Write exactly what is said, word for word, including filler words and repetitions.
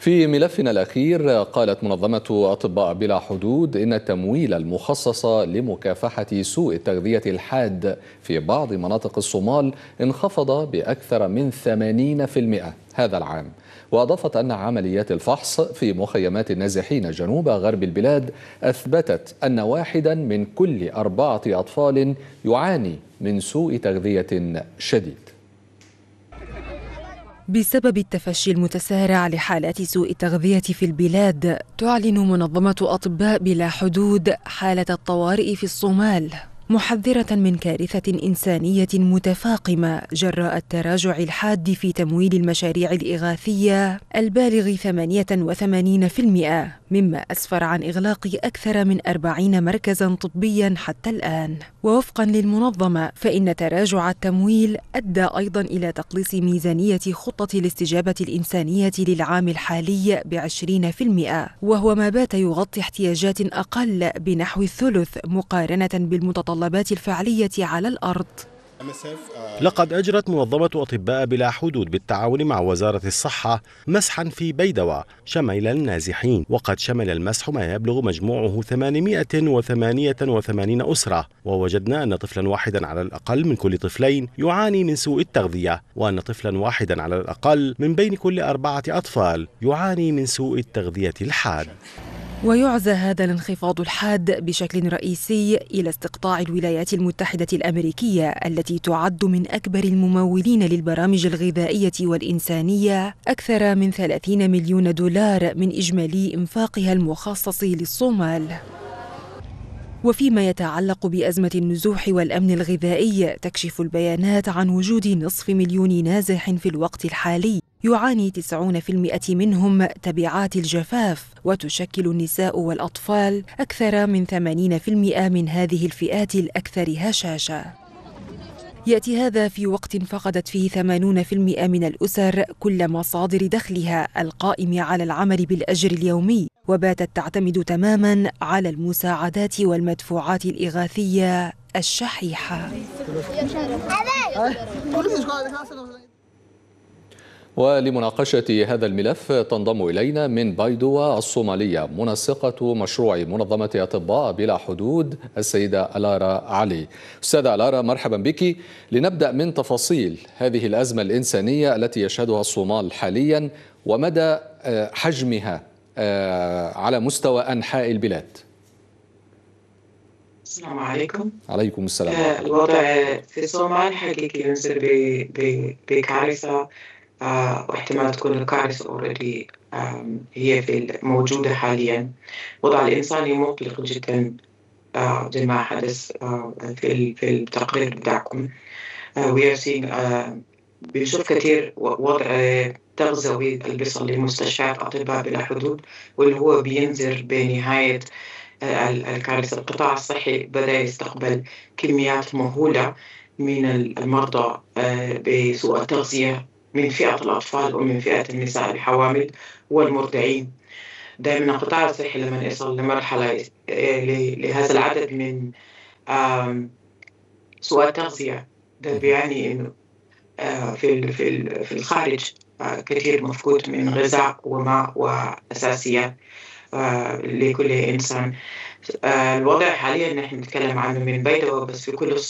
في ملفنا الأخير، قالت منظمة أطباء بلا حدود إن التمويل المخصص لمكافحة سوء التغذية الحاد في بعض مناطق الصومال انخفض بأكثر من ثمانين بالمئة هذا العام. وأضافت أن عمليات الفحص في مخيمات النازحين جنوب غرب البلاد أثبتت أن واحدا من كل أربعة أطفال يعاني من سوء تغذية شديد. بسبب التفشي المتسارع لحالات سوء التغذية في البلاد، تعلن منظمة أطباء بلا حدود حالة الطوارئ في الصومال، محذرة من كارثة إنسانية متفاقمة جراء التراجع الحاد في تمويل المشاريع الإغاثية البالغ ثمانية وثمانين بالمئة، مما أسفر عن إغلاق أكثر من أربعين مركزاً طبياً حتى الآن. ووفقاً للمنظمة، فإن تراجع التمويل أدى أيضاً إلى تقليص ميزانية خطة الاستجابة الإنسانية للعام الحالي بعشرين بالمئة، وهو ما بات يغطي احتياجات أقل بنحو الثلث مقارنة بالمتطلبات الفعلية على الأرض. لقد أجرت منظمة أطباء بلا حدود بالتعاون مع وزارة الصحة مسحا في بيدوى شمال النازحين، وقد شمل المسح ما يبلغ مجموعه ثمانمئة وثمانية وثمانين أسرة، ووجدنا أن طفلا واحدا على الأقل من كل طفلين يعاني من سوء التغذية، وأن طفلا واحدا على الأقل من بين كل أربعة أطفال يعاني من سوء التغذية الحاد. ويعزى هذا الانخفاض الحاد بشكل رئيسي إلى استقطاع الولايات المتحدة الأمريكية التي تعد من أكبر الممولين للبرامج الغذائية والإنسانية أكثر من ثلاثين مليون دولار من إجمالي إنفاقها المخصص للصومال. وفيما يتعلق بأزمة النزوح والأمن الغذائي، تكشف البيانات عن وجود نصف مليون نازح في الوقت الحالي، يعاني تسعين بالمئة منهم تبعات الجفاف، وتشكل النساء والأطفال أكثر من ثمانين بالمئة من هذه الفئات الأكثر هشاشة. يأتي هذا في وقت فقدت فيه ثمانين بالمئة من الأسر كل مصادر دخلها القائم على العمل بالأجر اليومي، وباتت تعتمد تماماً على المساعدات والمدفوعات الإغاثية الشحيحة. ولمناقشة هذا الملف تنضم إلينا من بيدوى الصومالية منسقة مشروع منظمة أطباء بلا حدود السيدة ألارا علي. أستاذة ألارا، مرحبا بك. لنبدأ من تفاصيل هذه الأزمة الإنسانية التي يشهدها الصومال حاليا ومدى حجمها على مستوى أنحاء البلاد. السلام عليكم. عليكم السلام. الوضع في الصومال حقيقي ينزل بكارثة، آه، واحتمال تكون الكارثة أوريدي آه، هي في موجودة حاليا. الوضع الإنساني مقلق جدا، آه، زي ما حدث آه، في في التقرير بتاعكم. آه، آه، بنشوف كثير وضع تغزوي اللي بيصل لمستشفيات أطباء بلا حدود، واللي هو بينذر بنهاية آه، الكارثة. القطاع الصحي بدأ يستقبل كميات مهولة من المرضى آه، بسوء التغذية من فئة الأطفال ومن فئة النساء الحوامل والمرضعين. دائما القطاع الصحي لما يصل لمرحلة لهذا العدد من سوء التغذية، ده بيعني إنه في في الخارج كثير مفقود من غذاء وماء وأساسيات لكل إنسان. الوضع حاليا نحن نتكلم عنه من بيدوى، بس في كل